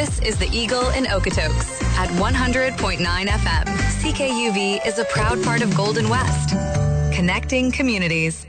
This is the Eagle in Okotoks at 100.9 FM. CKUV is a proud part of Golden West, connecting communities.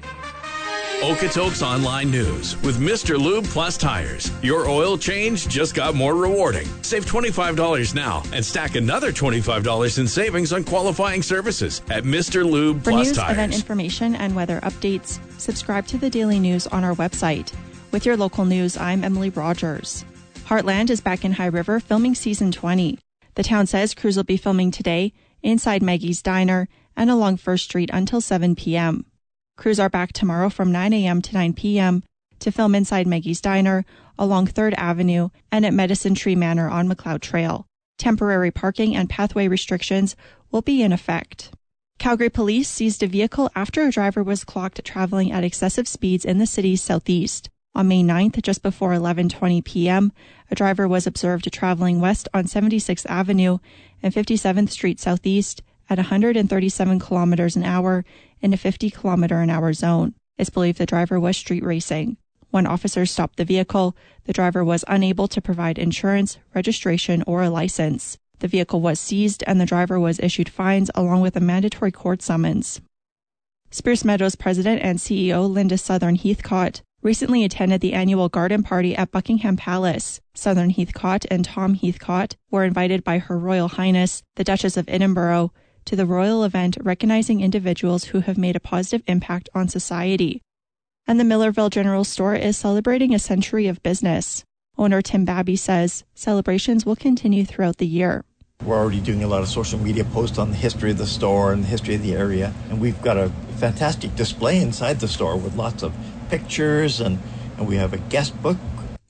Okotoks Online News with Mr. Lube Plus Tires. Your oil change just got more rewarding. Save $25 now and stack another $25 in savings on qualifying services at Mr. Lube For Plus news, Tires. event information, and weather updates, subscribe to the Daily News on our website. With your local news, I'm Emily Rogers. Heartland is back in High River filming season 20. The town says crews will be filming today inside Maggie's Diner and along First Street until 7 p.m. Crews are back tomorrow from 9 a.m. to 9 p.m. to film inside Maggie's Diner, along 3rd Avenue, and at Medicine Tree Manor on McLeod Trail. Temporary parking and pathway restrictions will be in effect. Calgary police seized a vehicle after a driver was clocked traveling at excessive speeds in the city's southeast. On May 9th, just before 11:20 p.m., a driver was observed traveling west on 76th Avenue and 57th Street Southeast at 137 kilometers an hour in a 50-kilometer-an-hour zone. It's believed the driver was street racing. When officers stopped the vehicle, the driver was unable to provide insurance, registration, or a license. The vehicle was seized and the driver was issued fines along with a mandatory court summons. Spruce Meadows President and CEO Linda Southern Heathcott recently attended the annual garden party at Buckingham Palace. Southern Heathcott and Tom Heathcott were invited by Her Royal Highness, the Duchess of Edinburgh, to the royal event recognizing individuals who have made a positive impact on society. And the Millerville General Store is celebrating a century of business. Owner Tim Babby says celebrations will continue throughout the year. We're already doing a lot of social media posts on the history of the store and the history of the area. And we've got a fantastic display inside the store with lots of pictures, and we have a guest book.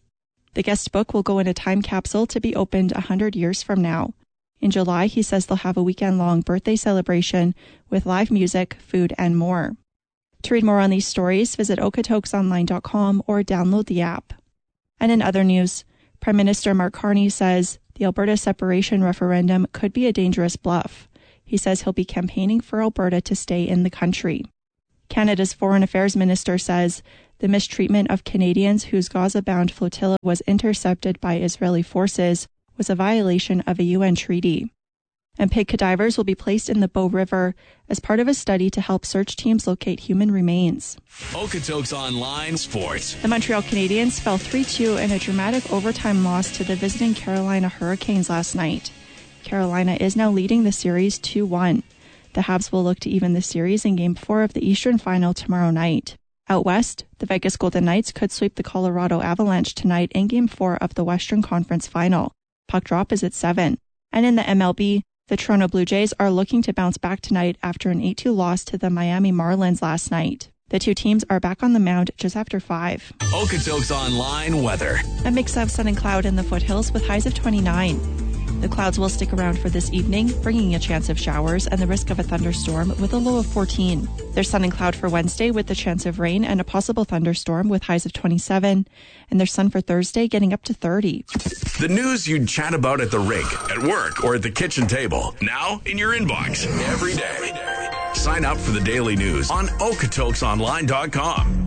The guest book will go in a time capsule to be opened 100 years from now. In July, he says they'll have a weekend-long birthday celebration with live music, food, and more. To read more on these stories, visit okotokesonline.com or download the app. And in other news, Prime Minister Mark Carney says the Alberta separation referendum could be a dangerous bluff. He says he'll be campaigning for Alberta to stay in the country. Canada's Foreign Affairs Minister says the mistreatment of Canadians whose Gaza-bound flotilla was intercepted by Israeli forces was a violation of a UN treaty. And pig cadavers will be placed in the Bow River as part of a study to help search teams locate human remains. Okotoks Online Sports. The Montreal Canadiens fell 3-2 in a dramatic overtime loss to the visiting Carolina Hurricanes last night. Carolina is now leading the series 2-1. The Habs will look to even the series in Game 4 of the Eastern Final tomorrow night. Out west, the Vegas Golden Knights could sweep the Colorado Avalanche tonight in Game 4 of the Western Conference Final. Puck drop is at 7. And in the MLB, the Toronto Blue Jays are looking to bounce back tonight after an 8-2 loss to the Miami Marlins last night. The two teams are back on the mound just after 5. Okotoks Online weather. A mix of sun and cloud in the foothills with highs of 29. The clouds will stick around for this evening, bringing a chance of showers and the risk of a thunderstorm with a low of 14. There's sun and cloud for Wednesday with the chance of rain and a possible thunderstorm with highs of 27. And there's sun for Thursday getting up to 30. The news you'd chat about at the rink, at work, or at the kitchen table. Now in your inbox every day. Sign up for the daily news on okotokesonline.com.